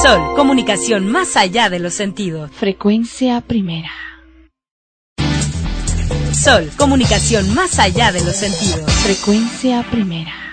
Sol, comunicación más allá de los sentidos. Frecuencia primera. Sol, comunicación más allá de los sentidos. Frecuencia primera.